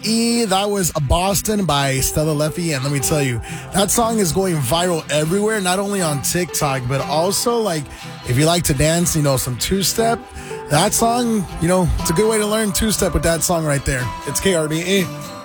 E. That was Boston by Stella Leffy. And let me tell you, that song is going viral everywhere, not only on TikTok, but also, like, if you like to dance, some two-step, that song, it's a good way to learn two-step with that song right there. It's KRBE.